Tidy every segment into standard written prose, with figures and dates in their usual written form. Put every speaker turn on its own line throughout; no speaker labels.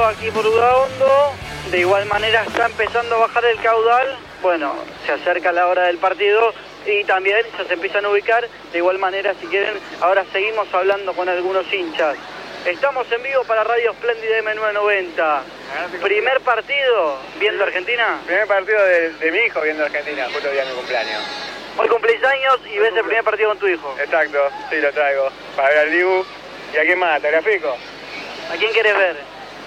aquí por Udaondo. De igual manera está empezando a bajar el caudal. Bueno, se acerca la hora del partido y también ya se empiezan a ubicar. De igual manera, si quieren, ahora seguimos hablando con algunos hinchas. Estamos en vivo para Radio Espléndida M990. ¿Primer partido viendo Argentina?
Primer partido de mi hijo viendo Argentina, justo el día de mi cumpleaños.
Hoy cumplís años y ves el primer partido con tu hijo.
Exacto, sí, lo traigo. Para ver al Dibu. ¿Y a quién más? ¿Te grafico?
¿A quién querés ver?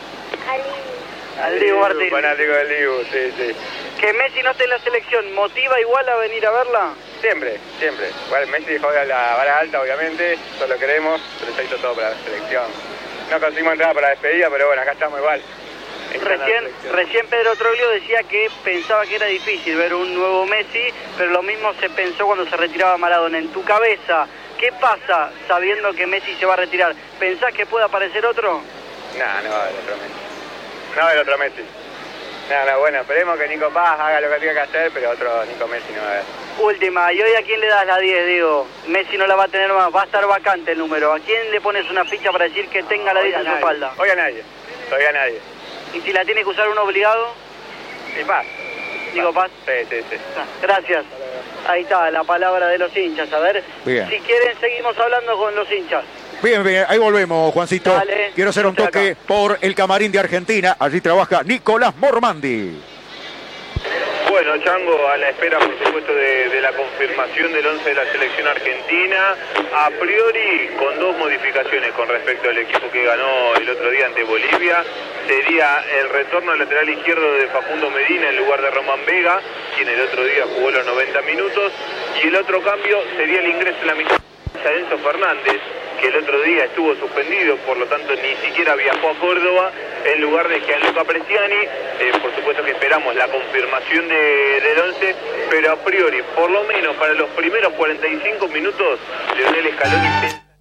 Al Dibu Martínez.
Fanático del Dibu, sí, sí.
Que Messi no esté en la selección, ¿motiva igual a venir a verla?
Siempre, siempre. Igual Messi juega la vara alta, obviamente, eso lo queremos, pero se hizo todo para la selección. No conseguimos entrar para la despedida, pero bueno, acá estamos igual.
Recién Pedro Troglio decía que pensaba que era difícil ver un nuevo Messi, pero lo mismo se pensó cuando se retiraba Maradona. En tu cabeza, ¿qué pasa sabiendo que Messi se va a retirar? ¿Pensás que puede aparecer otro?
No va a haber otro Messi. No va a haber otro Messi. No, bueno, esperemos que Nico Paz haga lo que tenga que hacer, pero otro Nico Messi no va a haber.
Última, ¿y hoy a quién le das la 10, digo? Messi no la va a tener más, va a estar vacante el número. ¿A quién le pones una ficha para decir que tenga la 10 en su espalda?
Hoy a nadie, todavía nadie.
¿Y si la tiene que usar uno obligado?
Y Paz.
Digo Paz.
Sí.
Gracias. Ahí está la palabra de los hinchas. A ver,
bien.
Si quieren seguimos hablando con los hinchas.
Bien, ahí volvemos, Juancito.
Dale,
quiero hacer un toque por el camarín de Argentina. Allí trabaja Nicolás Mormandi.
Bueno, Chango, a la espera, por supuesto, de la confirmación del 11 de la selección argentina, a priori con dos modificaciones con respecto al equipo que ganó el otro día ante Bolivia. Sería el retorno al lateral izquierdo de Facundo Medina en lugar de Román Vega, quien el otro día jugó los 90 minutos, y el otro cambio sería el ingreso en la mitad de Enzo Fernández, que el otro día estuvo suspendido, por lo tanto ni siquiera viajó a Córdoba, en lugar de Gianluca Bresciani. Por supuesto que esperamos la confirmación del 11, pero a priori, por lo menos para los primeros 45 minutos, Leonel Scaloni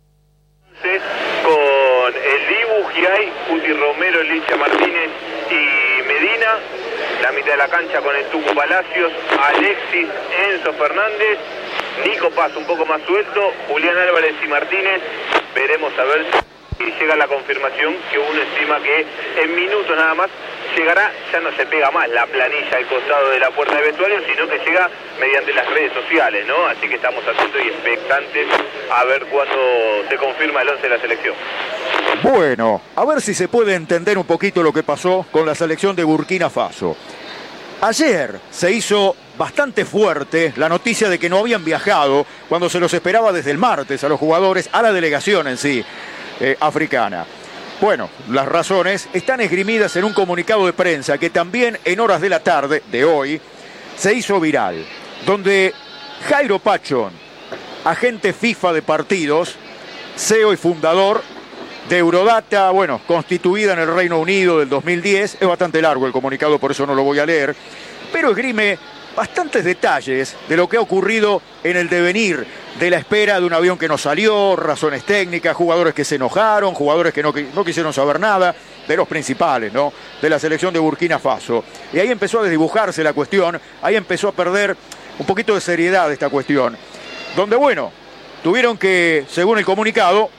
con el Dibu, Giai, Cuti Romero, Licha Martínez y Medina. La mitad de la cancha con el Tucu Palacios, Alexis, Enzo Fernández, Nico Paz un poco más suelto, Julián Álvarez y Martínez. Veremos a ver si llega la confirmación, que uno estima que en minutos nada más llegará. Ya no se pega más la planilla al costado de la puerta de vestuario, sino que llega mediante las redes sociales, ¿no? Así que estamos atentos y expectantes a ver cuándo se confirma el 11 de la selección.
Bueno, a ver si se puede entender un poquito lo que pasó con la selección de Burkina Faso. Ayer se hizo bastante fuerte la noticia de que no habían viajado cuando se los esperaba desde el martes a los jugadores, a la delegación en sí, africana. Bueno, las razones están esgrimidas en un comunicado de prensa que también en horas de la tarde de hoy se hizo viral, donde Jairo Pachón, agente FIFA de partidos, CEO y fundador de Eurodata, bueno, constituida en el Reino Unido del 2010, es bastante largo el comunicado, por eso no lo voy a leer, pero esgrime bastantes detalles de lo que ha ocurrido en el devenir de la espera de un avión que no salió, razones técnicas, jugadores que se enojaron, jugadores que no quisieron saber nada, de los principales, ¿no?, de la selección de Burkina Faso. Y ahí empezó a desdibujarse la cuestión, ahí empezó a perder un poquito de seriedad esta cuestión, donde, bueno, tuvieron que, según el comunicado,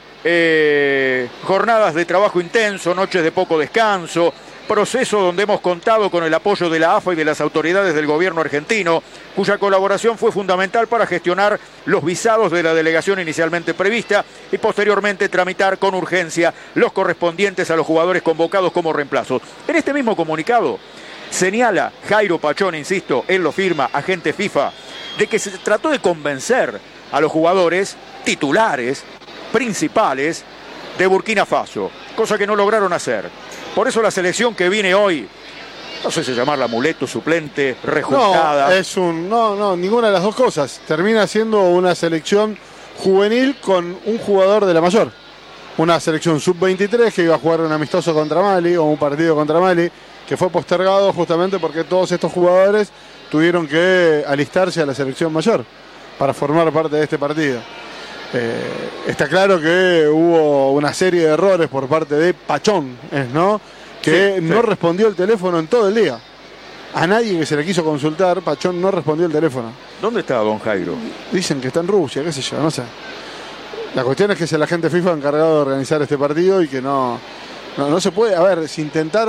jornadas de trabajo intenso, noches de poco descanso, proceso donde hemos contado con el apoyo de la AFA y de las autoridades del gobierno argentino, cuya colaboración fue fundamental para gestionar los visados de la delegación inicialmente prevista y posteriormente tramitar con urgencia los correspondientes a los jugadores convocados como reemplazos. En este mismo comunicado señala Jairo Pachón, insisto, él lo firma, agente FIFA, de que se trató de convencer a los jugadores titulares, principales de Burkina Faso, cosa que no lograron hacer. Por eso la selección que viene hoy, no sé si llamarla amuleto, suplente, rejuntada.
No, ninguna de las dos cosas. Termina siendo una selección juvenil con un jugador de la mayor. Una selección sub-23 que iba a jugar un amistoso contra Mali o un partido contra Mali, que fue postergado justamente porque todos estos jugadores tuvieron que alistarse a la selección mayor para formar parte de este partido. Está claro que hubo una serie de errores por parte de Pachón, ¿no? Que
sí.
No respondió el teléfono en todo el día. A nadie que se le quiso consultar, Pachón no respondió el teléfono.
¿Dónde está don Jairo?
Dicen que está en Rusia, qué sé yo, no sé. La cuestión es que es el agente FIFA encargado de organizar este partido y que no se puede, a ver, si intentaron